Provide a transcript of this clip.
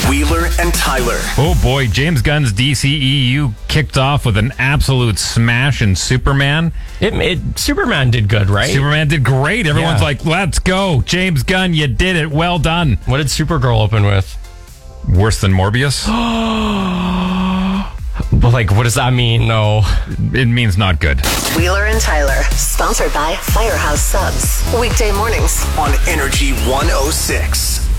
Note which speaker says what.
Speaker 1: Wheeler and Tyler.
Speaker 2: Oh boy, James Gunn's DCEU kicked off with an absolute smash in Superman.
Speaker 3: Superman did good, right?
Speaker 2: Superman did great. Everyone's like, let's go. James Gunn, you did it. Well done.
Speaker 3: What did Supergirl open with?
Speaker 2: Worse than Morbius?
Speaker 3: But what does that mean, though?
Speaker 2: It means not good.
Speaker 4: Wheeler and Tyler, sponsored by Firehouse Subs. Weekday mornings
Speaker 1: On Energy 106.